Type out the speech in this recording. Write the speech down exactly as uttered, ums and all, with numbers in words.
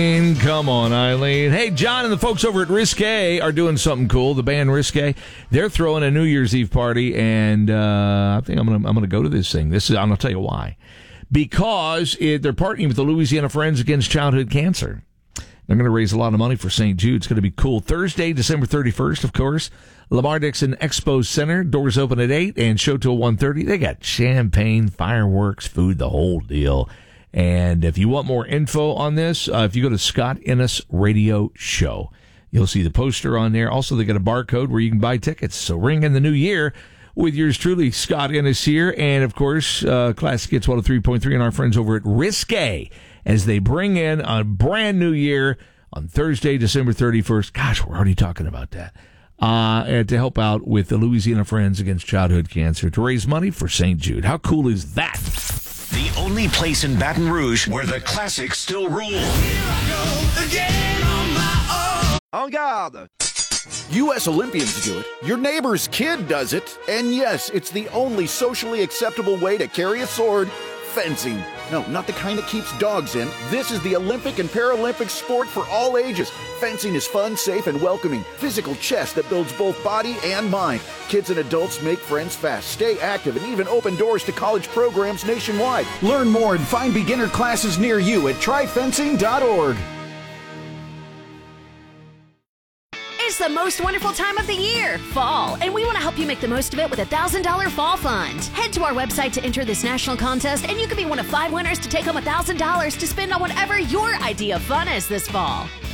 Come on, Eileen. Hey, John and the folks over at Risque are doing something cool. The band Risque, they're throwing a New Year's Eve party, and uh, I think I'm gonna I'm gonna go to this thing. This is I'm gonna tell you why. Because it, they're partnering with the Louisiana Friends Against Childhood Cancer. They're going to raise a lot of money for Saint Jude. It's going to be cool. Thursday, December thirty-first, of course. Lamar Dixon Expo Center. Doors open at eight and show till one thirty. They got champagne, fireworks, food, the whole deal. And if you want more info on this, uh, if you go to Scott Ennis Radio Show, you'll see the poster on there. Also, they got a barcode where you can buy tickets. So ring in the new year with yours truly, Scott Ennis here. And, of course, uh, Classic Hits one oh three point three and our friends over at Risque as they bring in a brand new year on Thursday, December thirty-first. Gosh, we're already talking about that. Uh, and to help out with the Louisiana Friends Against Childhood Cancer to raise money for Saint Jude. How cool is that? The only place in Baton Rouge where the classics still rule. Here I go again on my own. En garde! U S Olympians do it, your neighbor's kid does it, and yes, it's the only socially acceptable way to carry a sword, fencing. No, not the kind that keeps dogs in. This is the Olympic and Paralympic sport for all ages. Fencing is fun, safe, and welcoming. Physical chess that builds both body and mind. Kids and adults make friends fast, stay active, and even open doors to college programs nationwide. Learn more and find beginner classes near you at try fencing dot org. It's the most wonderful time of the year, fall, and we want to help you make the most of it with a one thousand dollars Fall Fund. Head to our website to enter this national contest, and you could be one of five winners to take home one thousand dollars to spend on whatever your idea of fun is this fall.